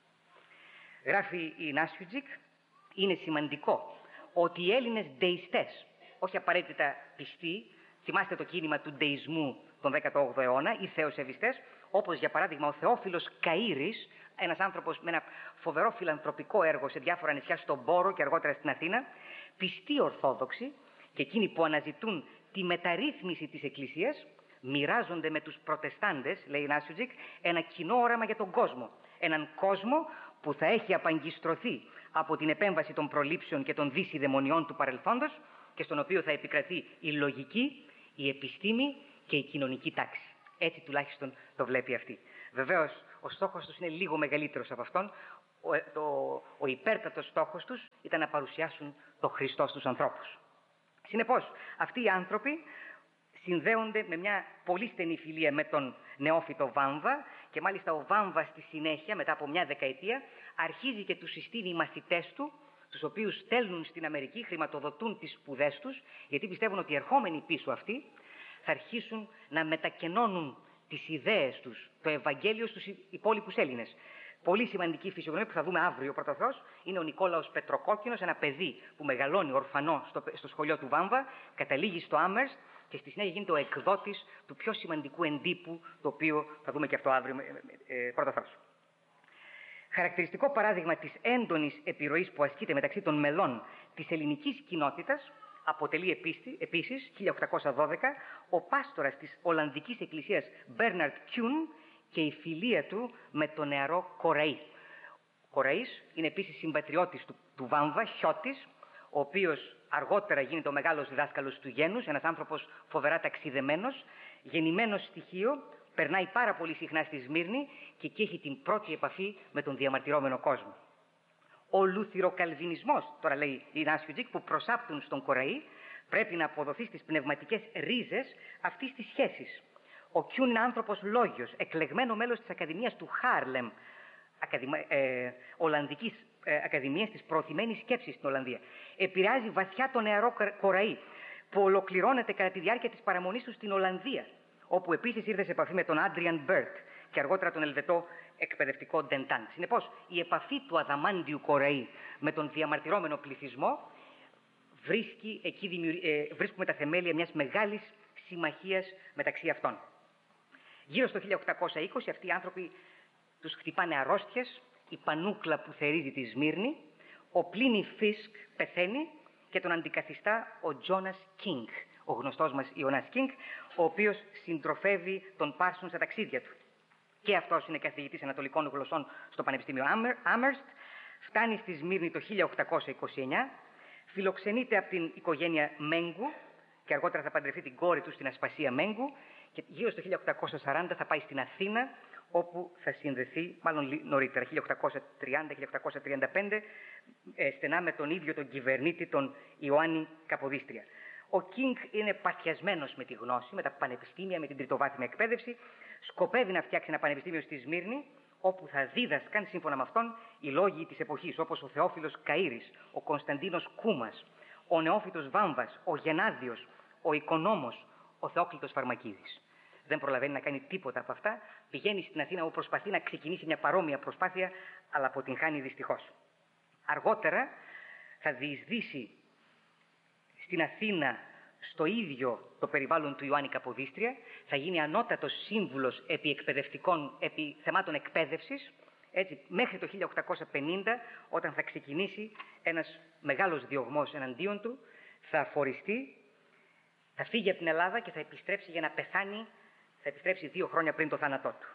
Γράφει η Νάσιουτζικ, είναι σημαντικό ότι οι Έλληνες ντεϊστές, όχι απαραίτητα πιστοί, θυμάστε το κίνημα του ντεϊσμού τον δέκατο όγδοο αιώνα, οι θεοσεβιστές, όπως για παράδειγμα ο Θεόφιλος Καΐρης, ένας άνθρωπος με ένα φοβερό φιλανθρωπικό έργο σε διάφορα νησιά στον Πόρο και αργότερα στην Αθήνα, πιστοί Ορθόδοξοι και εκείνοι που αναζητούν τη μεταρρύθμιση της Εκκλησίας, μοιράζονται με τους προτεστάντες, λέει η Νάσιουτζικ, ένα κοινό όραμα για τον κόσμο. Έναν κόσμο που θα έχει απαγκιστρωθεί από την επέμβαση των προλήψεων και των δυσιδαιμονιών του παρελθόντος και στον οποίο θα επικρατεί η λογική, η επιστήμη και η κοινωνική τάξη. Έτσι τουλάχιστον το βλέπει αυτή. Βεβαίως, ο στόχος τους είναι λίγο μεγαλύτερος από αυτόν. Ο, το, ο υπέρτατος στόχος τους ήταν να παρουσιάσουν τον Χριστό στους ανθρώπους. Συνεπώς, αυτοί οι άνθρωποι συνδέονται με μια πολύ στενή φιλία με τον νεόφυτο Βάμβα και μάλιστα ο Βάμβα στη συνέχεια, μετά από μια δεκαετία, αρχίζει και τους συστήνει οι μαθητές του, τους οποίους στέλνουν στην Αμερική, χρηματοδοτούν τις σπουδές τους, γιατί πιστεύουν ότι οι ερχόμενοι πίσω αυτοί θα αρχίσουν να μετακενώνουν τις ιδέες τους, το Ευαγγέλιο στους υπόλοιπους Έλληνες. Πολύ σημαντική φυσιογνωμία που θα δούμε αύριο πρώτο Θεός είναι ο Νικόλαος Πετροκόκκινος, ένα παιδί που μεγαλώνει ορφανό στο, στο σχολείο του Βάμβα, καταλήγει στο Άμερς και στη συνέχεια γίνεται ο εκδότης του πιο σημαντικού εντύπου, το οποίο θα δούμε και αυτό αύριο ε, πρώτο Θεός. Χαρακτηριστικό παράδειγμα της έντονης επιρροής που ασκείται μεταξύ των μελών της ελληνικής κοινότητας αποτελεί επίσης, χίλια οκτακόσια δώδεκα, ο πάστορας της Ολλανδικής Εκκλησίας Μπέρναρτ Κιούν και η φιλία του με τον νεαρό Κοραή. Ο Κοραής είναι επίσης συμπατριώτης του, του Βάμβα, Χιώτης, ο οποίος αργότερα γίνεται ο μεγάλος διδάσκαλος του γένους, ένας άνθρωπος φοβερά ταξιδεμένος, γεννημένος στοιχείο, περνάει πάρα πολύ συχνά στη Σμύρνη και εκεί έχει την πρώτη επαφή με τον διαμαρτυρόμενο κόσμο. Ο λουθυροκαλβινισμός, τώρα λέει η Νάσιουτζικ, που προσάπτουν στον Κοραή, πρέπει να αποδοθεί στις πνευματικές ρίζες αυτής της σχέσης. Ο Κιούν είναι άνθρωπος λόγιος, εκλεγμένο μέλος της Ακαδημίας του Χάρλεμ, ακαδημα, ε, Ολλανδικής ε, Ακαδημίας της προωθημένης σκέψης στην Ολλανδία. Επηρεάζει βαθιά τον νεαρό Κοραή, που ολοκληρώνεται κατά τη διάρκεια της παραμονής του στην Ολλανδία, όπου επίσης ήρθε σε επαφή με τον Άντριαν Μπέρτ και αργότερα τον Ελβετό εκπαιδευτικό Ντεντάν. Συνεπώς, η επαφή του αδαμάντιου Κοραή με τον διαμαρτυρόμενο πληθυσμό βρίσκει, εκεί δημιουργ... ε, βρίσκουμε τα θεμέλια μιας μεγάλης συμμαχίας μεταξύ αυτών. Γύρω στο χίλια οκτακόσια είκοσι αυτοί οι άνθρωποι τους χτυπάνε αρρώστιες, η πανούκλα που θερίζει τη Σμύρνη, ο Πλίνι Φίσκ πεθαίνει και τον αντικαθιστά ο Τζόνας Κίνγκ, ο γνωστός μας Ιωνάς Κίνγκ, ο οποίος συντροφεύει τον Πάρσον στα ταξίδια του. Και αυτός είναι καθηγητής ανατολικών γλωσσών στο Πανεπιστήμιο Άμερστ, φτάνει στη Σμύρνη το χίλια οκτακόσια είκοσι εννιά, φιλοξενείται από την οικογένεια Μέγκου και αργότερα θα παντρευτεί την κόρη του στην Ασπασία Μέγκου και γύρω στο χίλια οκτακόσια σαράντα θα πάει στην Αθήνα, όπου θα συνδεθεί, μάλλον νωρίτερα, χίλια οκτακόσια τριάντα με χίλια οκτακόσια τριάντα πέντε, στενά με τον ίδιο τον κυβερνήτη, τον Ιωάννη Καποδίστρια. Ο Κίνγκ είναι παθιασμένος με τη γνώση, με τα πανεπιστήμια, με την τριτοβάθμια εκπαίδευση. Σκοπεύει να φτιάξει ένα πανεπιστήμιο στη Σμύρνη, όπου θα δίδασκαν, σύμφωνα με αυτόν, οι λόγοι της εποχής, όπως ο Θεόφιλος Καΐρης, ο Κωνσταντίνος Κούμας, ο Νεόφυτος Βάμβας, ο Γενάδιος, ο Οικονόμος, ο Θεόκλητος Φαρμακίδης. Δεν προλαβαίνει να κάνει τίποτα από αυτά. Πηγαίνει στην Αθήνα όπου προσπαθεί να ξεκινήσει μια παρόμοια προσπάθεια, αλλά αποτυγχάνει δυστυχώς. Αργότερα θα διεισδύσει στην Αθήνα, στο ίδιο το περιβάλλον του Ιωάννη Καποδίστρια, θα γίνει ανώτατος σύμβουλος επί, εκπαιδευτικών, επί θεμάτων εκπαίδευσης, έτσι, μέχρι το χίλια οκτακόσια πενήντα, όταν θα ξεκινήσει ένας μεγάλος διωγμός εναντίον του, θα αφοριστεί, θα φύγει από την Ελλάδα και θα επιστρέψει για να πεθάνει, θα επιστρέψει δύο χρόνια πριν το θάνατό του.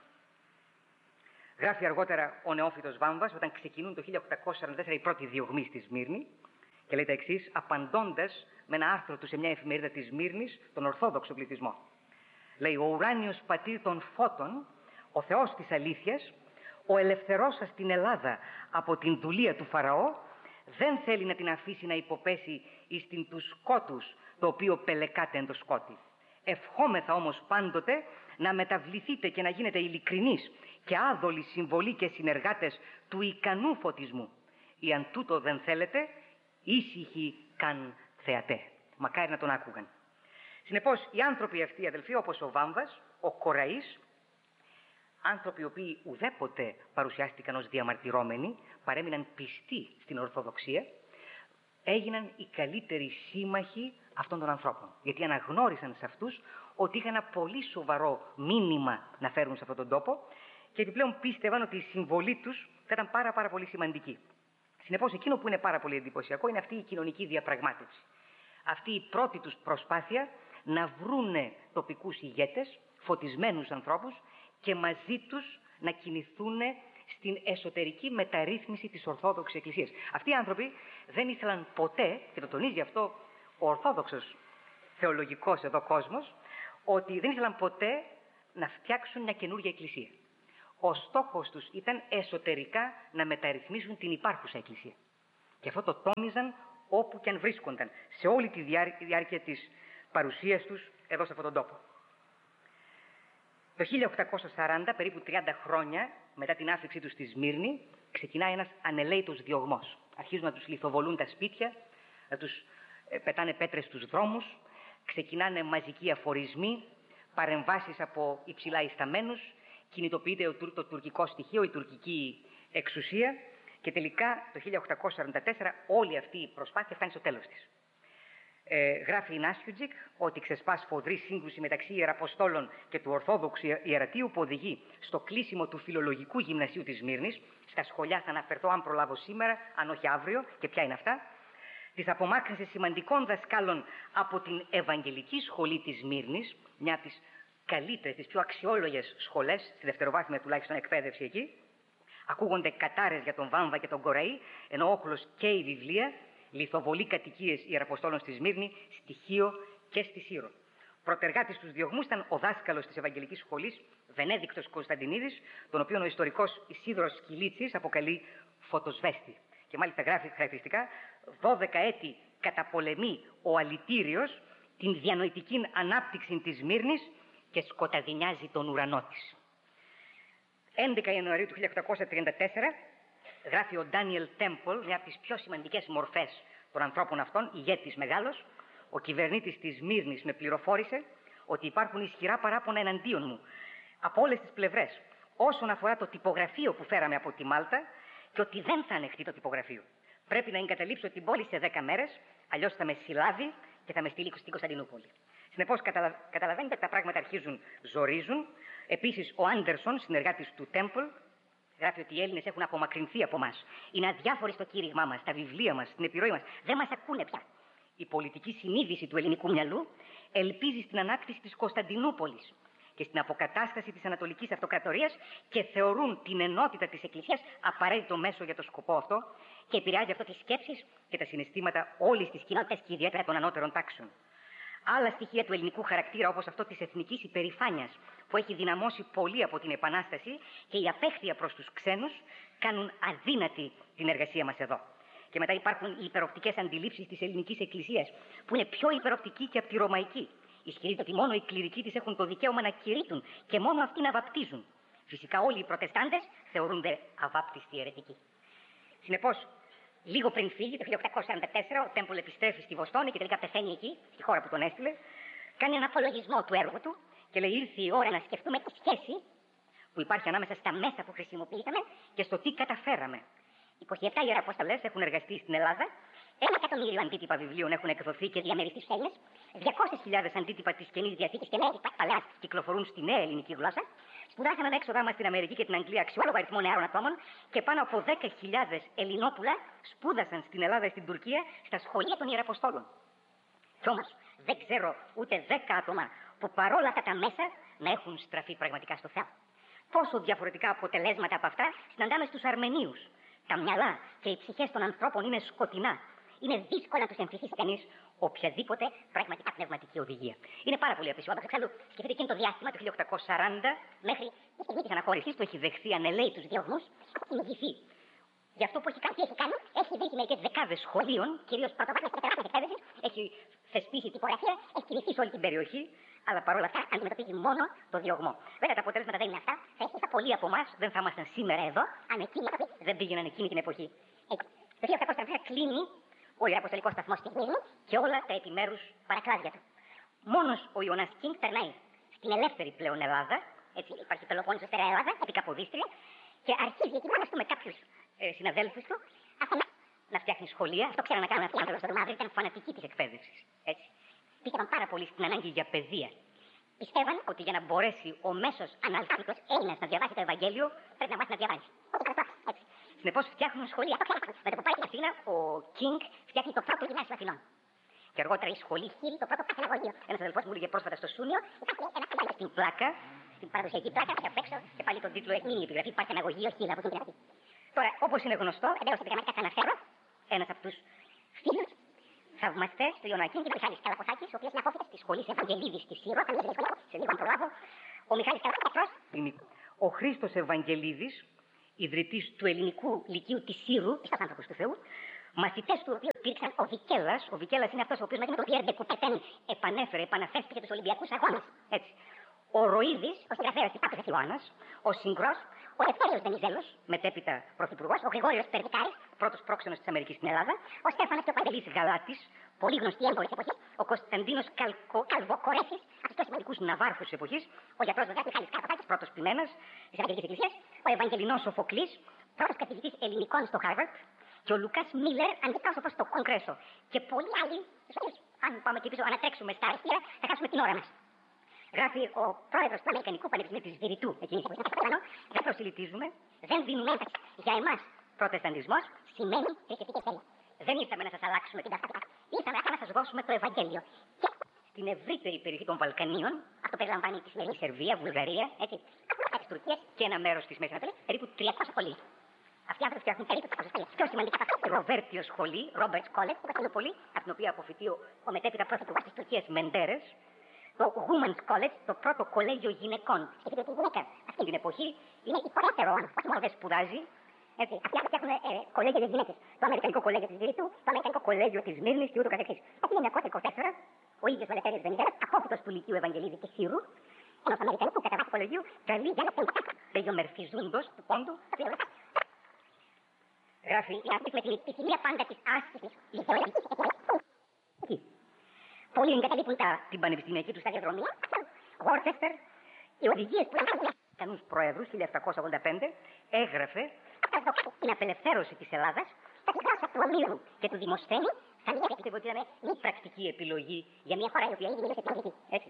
Γράφει αργότερα ο Νεόφυτος Βάμβας, όταν ξεκινούν το χίλια οκτακόσια σαράντα τέσσερα οι πρώτοι διωγμοί στη Σμύρνη, και λέει τα εξής, απαντώντας με ένα άρθρο του σε μια εφημερίδα της Σμύρνης, τον Ορθόδοξο πληθυσμό. Λέει, ο ουράνιος πατήρ των φώτων, ο Θεός της αλήθειας, ο ελευθερός σας την Ελλάδα από την δουλεία του Φαραώ, δεν θέλει να την αφήσει να υποπέσει εις την του σκότους, το οποίο πελεκάται εν το σκότη. Ευχόμεθα όμως πάντοτε να μεταβληθείτε και να γίνετε ειλικρινείς και άδολοι συμβολοί και συνεργάτες του ικανού φωτισμού. Ή αν τούτο δεν θέλετε, ήσυχοι καν θεατέ. Μακάρι να τον άκουγαν. Συνεπώς, οι άνθρωποι αυτοί, αδελφοί, όπως ο Βάμβας, ο Κοραής, άνθρωποι οι οποίοι ουδέποτε παρουσιάστηκαν ως διαμαρτυρόμενοι, παρέμειναν πιστοί στην Ορθοδοξία, έγιναν οι καλύτεροι σύμμαχοι αυτών των ανθρώπων. Γιατί αναγνώρισαν σε αυτούς ότι είχαν ένα πολύ σοβαρό μήνυμα να φέρουν σε αυτόν τον τόπο και επιπλέον πίστευαν ότι η συμβολή τους θα ήταν πάρα, πάρα πολύ σημαντική. Συνεπώς, εκείνο που είναι πάρα πολύ εντυπωσιακό είναι αυτή η κοινωνική διαπραγμάτευση. Αυτή η πρώτη τους προσπάθεια να βρούνε τοπικούς ηγέτες, φωτισμένους ανθρώπους και μαζί τους να κινηθούν στην εσωτερική μεταρρύθμιση της Ορθόδοξης Εκκλησίας. Αυτοί οι άνθρωποι δεν ήθελαν ποτέ, και το τονίζει αυτό ο Ορθόδοξος θεολογικός εδώ κόσμος, ότι δεν ήθελαν ποτέ να φτιάξουν μια καινούργια εκκλησία. Ο στόχος τους ήταν εσωτερικά να μεταρρυθμίσουν την υπάρχουσα εκκλησία. Και αυτό το τόνιζαν όπου και αν βρίσκονταν, σε όλη τη διάρκεια της παρουσίας τους εδώ σε αυτόν τον τόπο. Το χίλια οκτακόσια σαράντα, περίπου τριάντα χρόνια μετά την άφηξή τους στη Σμύρνη, ξεκινάει ένας ανελαίητος διωγμός. Αρχίζουν να τους λιθοβολούν τα σπίτια, να τους πετάνε πέτρες στους δρόμους, ξεκινάνε μαζικοί αφορισμοί, παρεμβάσεις από υψηλά ισταμένους, κινητοποιείται το τουρκικό στοιχείο, η τουρκική εξουσία και τελικά το χίλια οκτακόσια σαράντα τέσσερα όλη αυτή η προσπάθεια φτάνει στο τέλος της. Ε, γράφει η Νάσιουτζικ ότι ξεσπά σφοδρή σύγκρουση μεταξύ Ιεραποστόλων και του Ορθόδοξου Ιερατείου που οδηγεί στο κλείσιμο του Φιλολογικού Γυμνασίου της Σμύρνης. Στα σχολιά θα αναφερθώ αν προλάβω σήμερα, αν όχι αύριο, και ποια είναι αυτά. Της απομάκρυνσης σημαντικών δασκάλων από την Ευαγγελική Σχολή της Σμύρνης, μια από τις καλύτερες, τις πιο αξιόλογες σχολές, στη δευτεροβάθμια τουλάχιστον εκπαίδευση εκεί. Ακούγονται κατάρες για τον Βάμβα και τον Κοραή, ενώ όχλος και η βιβλία, λιθοβολή κατοικίες Ιεραποστόλων στη Σμύρνη, στη Χίο και στη Σύρο. Πρωτεργάτης στους διωγμούς ήταν ο δάσκαλος της Ευαγγελικής Σχολής, Βενέδικτος Κωνσταντινίδης, τον οποίον ο ιστορικός Ισίδωρος Κιλίτσης αποκαλεί φωτοσβέστη. Και μάλιστα γράφει χαρακτηριστικά, δώδεκα έτη καταπολεμεί ο αλητήριος την διανοητική ανάπτυξη της Σμύρνης και σκοταδινιάζει τον ουρανό της. έντεκα Ιανουαρίου του χίλια οκτακόσια τριάντα τέσσερα γράφει ο Ντάνιελ Τέμπλ, μια από τις πιο σημαντικές μορφές των ανθρώπων αυτών, ηγέτης μεγάλος. Ο κυβερνήτης της Σμύρνης με πληροφόρησε ότι υπάρχουν ισχυρά παράπονα εναντίον μου από όλες τις πλευρές όσον αφορά το τυπογραφείο που φέραμε από τη Μάλτα και ότι δεν θα ανεχτεί το τυπογραφείο. Πρέπει να εγκαταλείψω την πόλη σε δέκα μέρες, αλλιώς θα με συλλάβει και θα με στείλει στην Κωνσταντινούπολη. Συνεπώς, καταλα... καταλαβαίνετε ότι τα πράγματα αρχίζουν, ζορίζουν. Επίσης, ο Άντερσον, συνεργάτης του Τέμπλ, γράφει ότι οι Έλληνες έχουν απομακρυνθεί από εμάς. Είναι αδιάφοροι στο κήρυγμά μας, στα βιβλία μας, στην επιρροή μας. Δεν μας ακούνε πια. Η πολιτική συνείδηση του ελληνικού μυαλού ελπίζει στην ανάκτηση της Κωνσταντινούπολης και στην αποκατάσταση της Ανατολικής Αυτοκρατορίας και θεωρούν την ενότητα της Εκκλησίας απαραίτητο μέσο για το σκοπό αυτό και επηρεάζει αυτό τις σκέψεις και τα συναισθήματα όλης της κοινότητας και ιδιαίτερα των ανώτερων τάξεων. Άλλα στοιχεία του ελληνικού χαρακτήρα, όπως αυτό της εθνικής υπερηφάνειας, που έχει δυναμώσει πολύ από την Επανάσταση και η απέχθεια προς τους ξένους, κάνουν αδύνατη την εργασία μας εδώ. Και μετά υπάρχουν οι υπεροπτικές αντιλήψεις της ελληνικής εκκλησίας, που είναι πιο υπεροπτική και από τη ρωμαϊκή. Ισχυρίζεται ότι μόνο οι κληρικοί της έχουν το δικαίωμα να κηρύττουν και μόνο αυτοί να βαπτίζουν. Φυσικά όλοι οι προτεστάντες θεωρούνται αβάπτιστοι αιρετικοί. Συνεπώς, λίγο πριν φύγει, το χίλια οκτακόσια σαράντα τέσσερα, ο Τέμπλ επιστρέφει στη Βοστόνη και τελικά πεθαίνει εκεί, στη χώρα που τον έστειλε. Κάνει έναν απολογισμό του έργου του και λέει: ήρθε η ώρα να σκεφτούμε τη σχέση που υπάρχει ανάμεσα στα μέσα που χρησιμοποιήσαμε και στο τι καταφέραμε. είκοσι επτά ιεραποστολές έχουν εργαστεί στην Ελλάδα, ένα εκατομμύριο αντίτυπα βιβλίων έχουν εκδοθεί και διαμεριστεί στους Έλληνες, διακόσιες χιλιάδες αντίτυπα της Καινής Διαθήκης και νέας παλαιάς κυκλοφορούν στη νέα ελληνική γλώσσα. Σπουδάσαν έξοδα μας στην Αμερική και την Αγγλία αξιόλογο αριθμό νεάρων ατόμων και πάνω από δέκα χιλιάδες Ελληνόπουλα σπούδασαν στην Ελλάδα και στην Τουρκία στα σχολεία των Ιεραποστόλων. Κι όμως δεν ξέρω ούτε δέκα άτομα που παρόλα αυτά τα μέσα να έχουν στραφεί πραγματικά στο Θεό. Πόσο διαφορετικά αποτελέσματα από αυτά συναντάμε στους Αρμενίους. Τα μυαλά και οι ψυχές των ανθρώπων είναι σκοτεινά. Είναι δύσκολο να τους εμφυσίσει κανείς οποιαδήποτε πραγματικά πνευματική οδηγία. Είναι πάρα πολύ απεσιόδοξο. Εξάλλου, σκεφτείτε εκείνο το διάστημα του χίλια οκτακόσια σαράντα μέχρι τη στιγμή της αναχώρησης του έχει δεχθεί ανελαίητους διωγμούς, έχει κυνηγηθεί. Γι' αυτό που έχει κάνει, έχει κάνει, έχει βρει μερικές δεκάδες σχολείων, κυρίως πρωτοβάθμιας και τεράστιας εκπαίδευσης, έχει θεσπίσει τυπογραφία, έχει κινηθεί σε όλη την περιοχή, αλλά παρόλα αυτά αντιμετωπίζει μόνο το διωγμό. Βέβαια τα αποτέλεσματα δεν είναι αυτά. Θα έσχεσαν πολλοί από εμάς, δεν θα ήμασταν σήμερα εδώ, αν εκείνοι δεν πήγαιναν εκείνη την εποχή. Έτσι. Το χίλια οκτακόσια σαράντα κλείνει ο Ιεραποστολικός σταθμός στη Σμύρνη και όλα τα επιμέρους παρακλάδια του. Μόνος ο Ιωνάς Κίνγκ περνάει στην ελεύθερη πλέον Ελλάδα, έτσι υπάρχει Πελοπόννησος, Στερεά Ελλάδα, επί Καποδίστρια, και αρχίζει εκεί μόνος του με κάποιους ε, συναδέλφους του αυτό να, να φτιάχνει σχολεία. Αυτό ξέραν να κάνουν αυτοί οι άνθρωποι στο Ρωμάδι, ήταν φανατικοί της εκπαίδευσης. Έτσι. Πίστευαν πάρα πολύ στην ανάγκη για παιδεία. Πιστεύαν ότι για να μπορέσει ο μέσος αναλφάβητος Έλληνας να διαβάσει το Ευαγγέλιο πρέπει να μάθει να διαβάζει. Έτσι. Συνεπώς φτιάχνουν σχολεία. Με το που πάει στην Αθήνα, ο Κίνγκ φτιάχνει το πρώτο γυμνάσιο Αθηνών. Και αργότερα η σχολή Χίλη, το πρώτο παθεναγωγείο. Ένας αδελφός μου έλεγε πρόσφατα στο Σούνιο, υπάρχει ένα κουμπάκι στην πλάκα, στην παραδοσιακή πλάκα, και απ' έξω και πάλι τον τίτλο μήνυ επιγραφή Παθεναγωγείο Χίλη από την πειραματή. Τώρα, όπως είναι γνωστό, εντέλος επιγραμματικά θα αναφέρω ένας από τους φίλους θαυμαστές του Ιωνακίνη και ο Μιχάλης Καλακοθάκης, ο οποίος είναι απόφοιτας της σχολής Ευαγγελίδης στη Σύρο, καμία σχολή, σε λίγο αν προλάβω. Ο Μιχάλης Καλακοθάκης. Ο Χρήστος Ευαγγελίδης, ιδρυτής του ελληνικού λυκείου της Σύρου, πιστός άνθρωπος του Θεού, μαθητές του οποίου υπήρξαν ο Βικέλας. Ο Βικέλας είναι αυτός ο οποίος μαζί με τον Πιέρ ντε Κουπετέν επανέφερε, επαναφέρθηκε τους Ολυμπιακούς Αγώνες. Έτσι. Ο Ροΐδης, ο συγγραφέας της Πάπης Ιωάννας, ο Συγκρός, ο Ελευθέριος Βενιζέλος, μετέπειτα πρωθυπουργός, ο Γρηγόριος Περδικάρης, πρώτος πρόξενος της Αμερικής στην Ελλάδα, ο Στέφανας και ο Παντελής Γαλάτης, πολύ γνωστοί έμποροι της εποχής, ο Κωνσταντίνος Καλβοκορέφης, από τους πιο σημαντικούς ναυάρχους της εποχής, ο γιατρός Βεγάς Μιχάλης Καλακοθάκης, πρώτος ποιμένας της Ευαγγελικής Εκκλησίας, ο Ευαγγελινός Σοφοκλής, πρώτος καθηγητής ελληνικών στο Χάρβαρντ, και ο Λουκάς Μίλλερ, αντιπρόσωπος στο Κογκρέσο. Και πολλοί άλλοι, αν πάμε και πίσω, ανατρέξουμε στα αριστεία, θα χάσουμε την ώρα μας. Γράφει ο πρόεδρος του Αμερικανικού Πανεπιστημίου της Βηρητού, εκείνη που είναι δεν προσιλητίζουμε, δεν δίνουμε έμφαση. Για εμάς, προτεσταντισμός σημαίνει θρησκευτική εξέλιξη. Δεν ήρθαμε να σας αλλάξουμε την ταυτότητα. Ήρθαμε να σας δώσουμε το Ευαγγέλιο. Και στην ευρύτερη περιοχή των Βαλκανίων, αυτό περιλαμβάνει τη σημερινή Σερβία, Βουλγαρία, έτσι, τη Τουρκία και ένα μέρος της Μέσης Ανατολής, περίπου τριακόσια σχολεία. Αυτοί οι άνθρωποι φτιάχνουν περίπου τριακόσια σχολεία. Πιο σημαντικά από αυτό, Ροβέρτιο Σχολή, Ρόμπερτς Κόλετ, που Κωνσταντινούπολη, από την οποία αποφυτεί ο μετέπειτα πρωθυπουργός της Τουρκίας Μεντέρες. Το Women's College, το πρώτο κολέγιο γυναικών. Γιατί η γυναίκα αυτή την εποχή είναι υπερότερο, όχι μόνο δεν σπουδάζει. Έτσι, αυτοί φτιάχνουν ε, κολέγια για γυναίκες. Το Αμερικανικό κολέγιο της Βηρητού, το Αμερικανικό κολέγιο της Μύρνης και ούτω καθεξής. Το χίλια εννιακόσια είκοσι τέσσερα, ο ίδιος Ελευθέριος Βενιζέλος, απόφοιτος του Λυκείου Ευαγγελίδη και Σύρου, ενός Αμερικανού που κατά βάση κολεγίου καλεί για να Μεγιομερφιζούντος του πόντου. Γράφει η αυτή με την επιθυμία πάντα της άσκησης λιθεολογικής εκεί. Πολλοί εγκαταλείπουν την πανεπιστημιακή του σταδιοδρομία. Γόρτσεστερ, οι οδηγίες που είχαν κανούς προέδρους, χίλια επτακόσια ογδόντα πέντε, έγραφε την απελευθέρωση της Ελλάδας στα γλώσσα του Ομήρου και του Δημοσθένη, σαν μια πιστεύω ότι ήταν μη πρακτική επιλογή για μια χώρα η οποία ήδη μιλούσε επιλογική. Έτσι.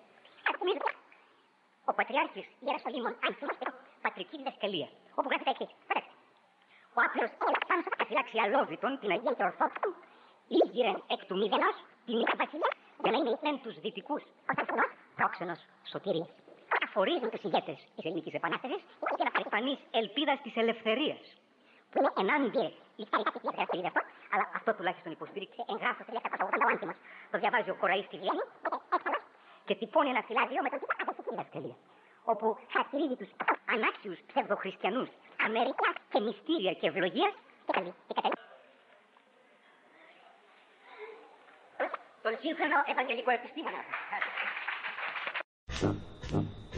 Ο Πατριάρχης Ιεροσολύμων Άνθιμος και το πατρική διδασκαλία, όπου γράφει τα εξής. Ο άπλος πάνω στα καταφυλάξει αλόβητων την Αγία και Ορθόδοξων, ήγηρεν εκ του μηδενός την Μικρή Βασιλεία για να είναι ηθέν τους δυτικούς ως αλφωνός πρόξενος σωτηρίας. Αφορίζουν τους ηγέτες της Ελληνικής Επανάστασης και ένα παρεμφανής ελπίδας της ελευθερίας. Που είναι ενάντια η καριτάτη της γραφή αυτό, αλλά αυτό τουλάχιστον υποστήριξε εγγράφος του χίλια επτακόσια ογδόντα ο Άνθιμος. Το διαβάζει ο Κοραής στη Βιέννη και τυπώνει ένα φυλάδιο με τον τύπο αδελφική διδασκαλία. Όπου χαρακτηρίζει τους ανάξιους ψευδοχριστιανούς Αμερικά και μυστήρια και ευλογίας και καταλήγει. Τον σύγχρονο Ευαγγελικό επιστήμονα.